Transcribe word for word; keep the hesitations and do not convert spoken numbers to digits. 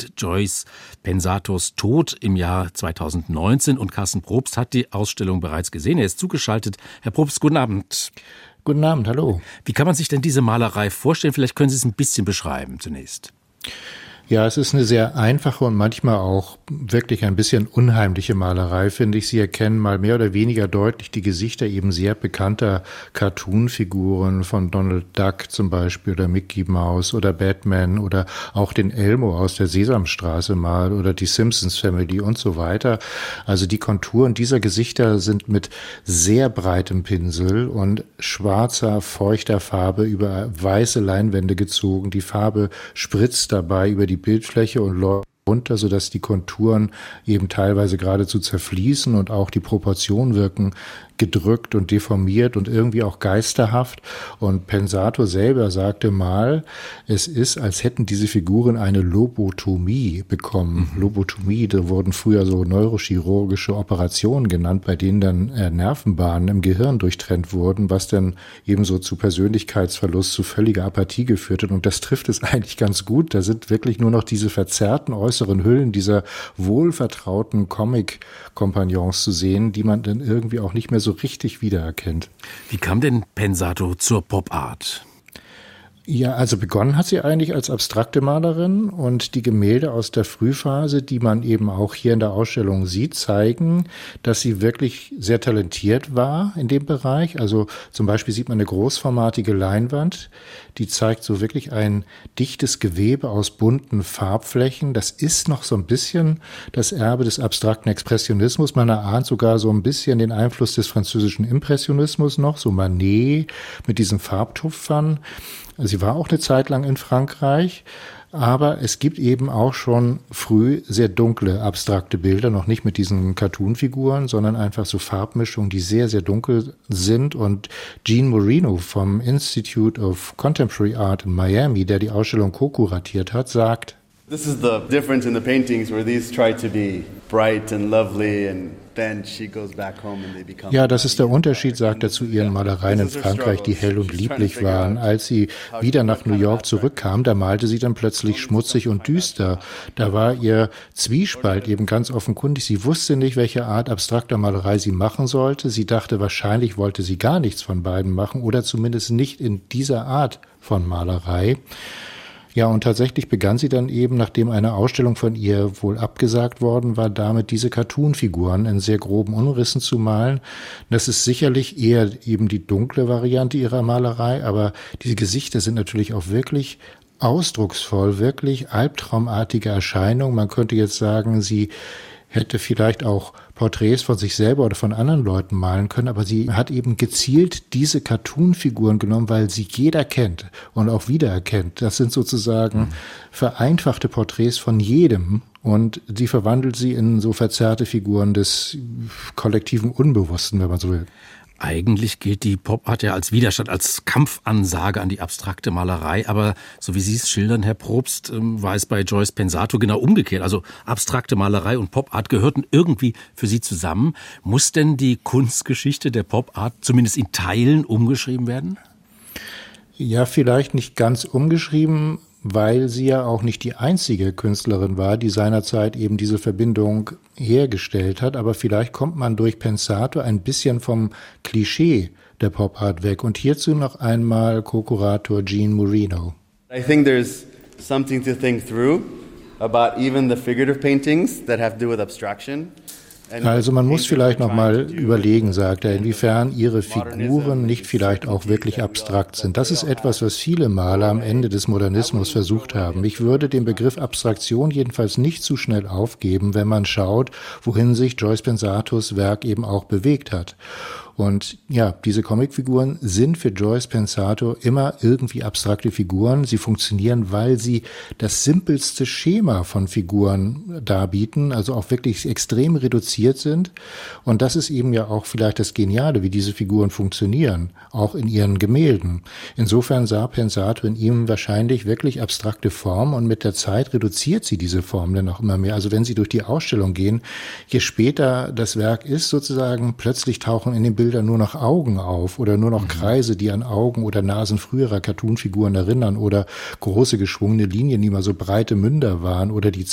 seit Joyce Pensatos Tod im Jahr zweitausendneunzehn. Und Carsten Probst hat die Ausstellung bereits gesehen. Er ist zugeschaltet. Herr Probst, guten Abend. Guten Abend, hallo. Wie kann man sich denn diese Malerei vorstellen? Vielleicht können Sie es ein bisschen beschreiben zunächst. Ja, es ist eine sehr einfache und manchmal auch wirklich ein bisschen unheimliche Malerei, finde ich. Sie erkennen mal mehr oder weniger deutlich die Gesichter eben sehr bekannter Cartoon-Figuren von Donald Duck zum Beispiel oder Mickey Mouse oder Batman oder auch den Elmo aus der Sesamstraße mal oder die Simpsons Family und so weiter. Also die Konturen dieser Gesichter sind mit sehr breitem Pinsel und schwarzer, feuchter Farbe über weiße Leinwände gezogen. Die Farbe spritzt dabei über die Bildfläche und läuft runter, sodass die Konturen eben teilweise geradezu zerfließen und auch die Proportionen wirken gedrückt und deformiert und irgendwie auch geisterhaft. Und Pensato selber sagte mal, es ist, als hätten diese Figuren eine Lobotomie bekommen. Mhm. Lobotomie, da wurden früher so neurochirurgische Operationen genannt, bei denen dann äh, Nervenbahnen im Gehirn durchtrennt wurden, was dann ebenso zu Persönlichkeitsverlust, zu völliger Apathie geführt hat. Und das trifft es eigentlich ganz gut. Da sind wirklich nur noch diese verzerrten äußeren Hüllen dieser wohlvertrauten Comic-Kompagnons zu sehen, die man dann irgendwie auch nicht mehr so so richtig wiedererkennt. Wie kam denn Pensato zur Pop-Art? Ja, also begonnen hat sie eigentlich als abstrakte Malerin und die Gemälde aus der Frühphase, die man eben auch hier in der Ausstellung sieht, zeigen, dass sie wirklich sehr talentiert war in dem Bereich. Also zum Beispiel sieht man eine großformatige Leinwand, die zeigt so wirklich ein dichtes Gewebe aus bunten Farbflächen. Das ist noch so ein bisschen das Erbe des abstrakten Expressionismus. Man erahnt sogar so ein bisschen den Einfluss des französischen Impressionismus noch, so Manet mit diesen Farbtupfern. Sie war auch eine Zeit lang in Frankreich, aber es gibt eben auch schon früh sehr dunkle, abstrakte Bilder, noch nicht mit diesen Cartoon-Figuren, sondern einfach so Farbmischungen, die sehr, sehr dunkel sind. Und Jean Moreno vom Institute of Contemporary Art in Miami, der die Ausstellung co-kuratiert hat, sagt: This is the difference in the paintings where these try to be bright and lovely and Ja, das ist der Unterschied, sagt er zu ihren Malereien in Frankreich, die hell und lieblich waren. Als sie wieder nach New York zurückkam, da malte sie dann plötzlich schmutzig und düster. Da war ihr Zwiespalt eben ganz offenkundig. Sie wusste nicht, welche Art abstrakter Malerei sie machen sollte. Sie dachte, wahrscheinlich wollte sie gar nichts von beiden machen oder zumindest nicht in dieser Art von Malerei. Ja, und tatsächlich begann sie dann eben, nachdem eine Ausstellung von ihr wohl abgesagt worden war, damit diese Cartoon-Figuren in sehr groben Umrissen zu malen. Das ist sicherlich eher eben die dunkle Variante ihrer Malerei, aber diese Gesichter sind natürlich auch wirklich ausdrucksvoll, wirklich albtraumartige Erscheinungen. Man könnte jetzt sagen, sie hätte vielleicht auch Porträts von sich selber oder von anderen Leuten malen können, aber sie hat eben gezielt diese Cartoon-Figuren genommen, weil sie jeder kennt und auch wiedererkennt. Das sind sozusagen mhm. vereinfachte Porträts von jedem und sie verwandelt sie in so verzerrte Figuren des kollektiven Unbewussten, wenn man so will. Eigentlich gilt die Pop-Art ja als Widerstand, als Kampfansage an die abstrakte Malerei. Aber so wie Sie es schildern, Herr Probst, war es bei Joyce Pensato genau umgekehrt. Also abstrakte Malerei und Pop-Art gehörten irgendwie für Sie zusammen. Muss denn die Kunstgeschichte der Pop-Art zumindest in Teilen umgeschrieben werden? Ja, vielleicht nicht ganz umgeschrieben, weil sie ja auch nicht die einzige Künstlerin war, die seinerzeit eben diese Verbindung hergestellt hat. Aber vielleicht kommt man durch Pensato ein bisschen vom Klischee der Pop-Art weg. Und hierzu noch einmal Co-Kurator Jean Moreno. I think there's something to think through about even the figurative paintings that have to do with abstraction. Also man muss vielleicht noch mal überlegen, sagt er, inwiefern ihre Figuren nicht vielleicht auch wirklich abstrakt sind. Das ist etwas, was viele Maler am Ende des Modernismus versucht haben. Ich würde den Begriff Abstraktion jedenfalls nicht zu schnell aufgeben, wenn man schaut, wohin sich Joyce Pensatos Werk eben auch bewegt hat. Und ja, diese Comicfiguren sind für Joyce Pensato immer irgendwie abstrakte Figuren. Sie funktionieren, weil sie das simpelste Schema von Figuren darbieten, also auch wirklich extrem reduziert sind. Und das ist eben ja auch vielleicht das Geniale, wie diese Figuren funktionieren, auch in ihren Gemälden. Insofern sah Pensato in ihm wahrscheinlich wirklich abstrakte Formen und mit der Zeit reduziert sie diese Formen dann auch immer mehr. Also wenn Sie durch die Ausstellung gehen, je später das Werk ist sozusagen, plötzlich tauchen in den Bildern nur noch Augen auf oder nur noch mhm. Kreise, die an Augen oder Nasen früherer Cartoonfiguren erinnern oder große geschwungene Linien, die mal so breite Münder waren oder die